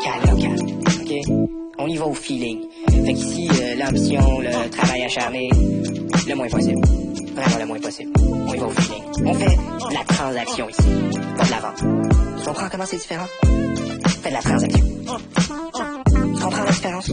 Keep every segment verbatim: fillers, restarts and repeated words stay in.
local, local, ok? On y va au feeling. Fait qu'ici, euh, l'ambition, le travail acharné, le moins possible. Vraiment le moins possible. On y va au feeling. On fait de la transaction ici, pas de la vente. Tu comprends comment c'est différent? Fais de la transaction. Tu comprends la différence?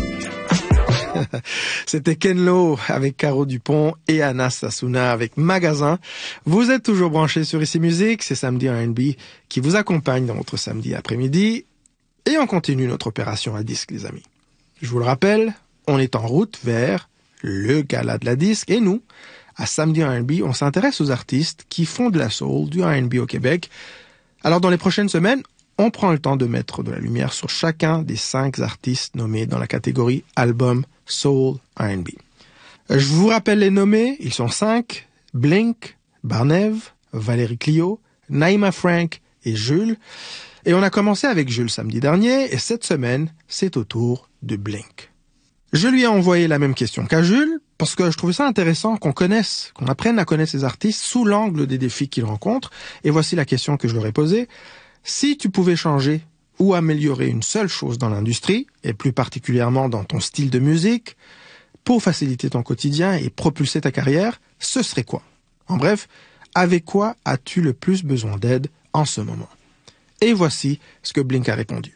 C'était Ken Lo avec Caro Dupont et Anas Sassouna avec Magasin. Vous êtes toujours branchés sur Ici Musique, c'est Samedi R and B qui vous accompagne dans votre samedi après-midi. Et on continue notre opération à disque, les amis. Je vous le rappelle, on est en route vers le gala de la disque. Et nous, à Samedi R and B, on s'intéresse aux artistes qui font de la soul, du R and B au Québec. Alors dans les prochaines semaines, on prend le temps de mettre de la lumière sur chacun des cinq artistes nommés dans la catégorie album soul R and B. Je vous rappelle les nommés, ils sont cinq: Blink, Barnev, Valérie Clio, Naïma Frank et Jules. Et on a commencé avec Jules samedi dernier, et cette semaine, c'est au tour de Blink. Je lui ai envoyé la même question qu'à Jules, parce que je trouvais ça intéressant qu'on connaisse, qu'on apprenne à connaître ces artistes sous l'angle des défis qu'ils rencontrent. Et voici la question que je leur ai posée. Si tu pouvais changer ou améliorer une seule chose dans l'industrie, et plus particulièrement dans ton style de musique, pour faciliter ton quotidien et propulser ta carrière, ce serait quoi? En bref, avec quoi as-tu le plus besoin d'aide en ce moment? Et voici ce que Blink a répondu.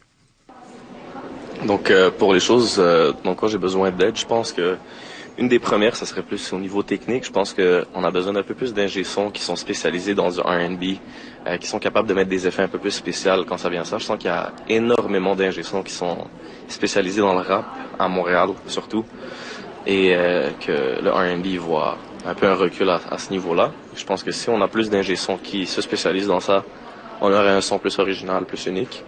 Donc euh, pour les choses euh, dont quoi j'ai besoin d'aide, je pense que une des premières, ça serait plus au niveau technique. Je pense qu'on a besoin d'un peu plus d'ingé-sons qui sont spécialisés dans du R and B, euh, qui sont capables de mettre des effets un peu plus spéciaux quand ça vient à ça. Je sens qu'il y a énormément d'ingé-sons qui sont spécialisés dans le rap, à Montréal surtout, et euh, que le R and B voit un peu un recul à, à ce niveau-là. Je pense que si on a plus d'ingé-sons qui se spécialisent dans ça, on aurait un son plus original, plus unique.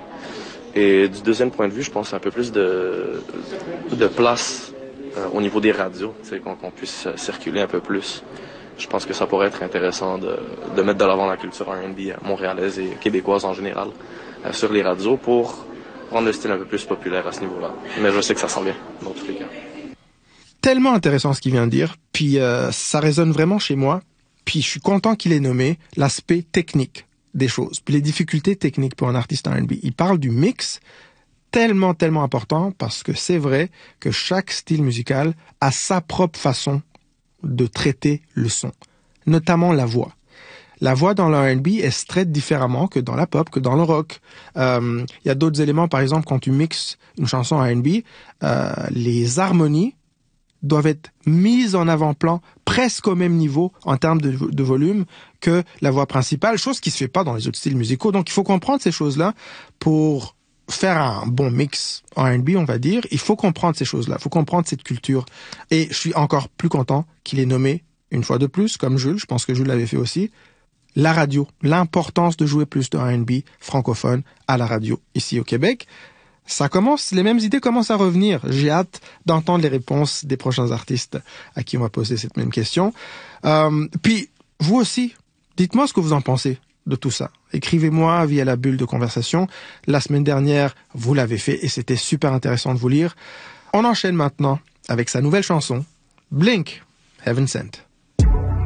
Et du deuxième point de vue, je pense un peu plus de, de place euh, au niveau des radios, qu'on, qu'on puisse circuler un peu plus. Je pense que ça pourrait être intéressant de, de mettre de l'avant la culture R and B montréalaise et québécoise en général euh, sur les radios pour rendre le style un peu plus populaire à ce niveau-là. Mais je sais que ça sent bien, dans tous les cas. Tellement intéressant ce qu'il vient de dire, puis euh, ça résonne vraiment chez moi, puis je suis content qu'il ait nommé l'aspect technique des choses, puis les difficultés techniques pour un artiste R and B. Il parle du mix, tellement, tellement important, parce que c'est vrai que chaque style musical a sa propre façon de traiter le son, notamment la voix. La voix dans le R and B est se traite différemment que dans la pop, que dans le rock. Euh, il y a d'autres éléments, par exemple, quand tu mixes une chanson R and B, euh, les harmonies doivent être mises en avant-plan presque au même niveau en termes de, de volume que la voix principale, chose qui se fait pas dans les autres styles musicaux. Donc il faut comprendre ces choses-là pour faire un bon mix R and B, on va dire. Il faut comprendre ces choses-là, il faut comprendre cette culture. Et je suis encore plus content qu'il ait nommé, une fois de plus, comme Jules, je pense que Jules l'avait fait aussi, la radio, l'importance de jouer plus de R and B francophone à la radio ici au Québec. Ça commence, les mêmes idées commencent à revenir. J'ai hâte d'entendre les réponses des prochains artistes à qui on va poser cette même question. Euh, puis, vous aussi, dites-moi ce que vous en pensez de tout ça. Écrivez-moi via la bulle de conversation. La semaine dernière, vous l'avez fait et c'était super intéressant de vous lire. On enchaîne maintenant avec sa nouvelle chanson, Blink, Heaven Sent.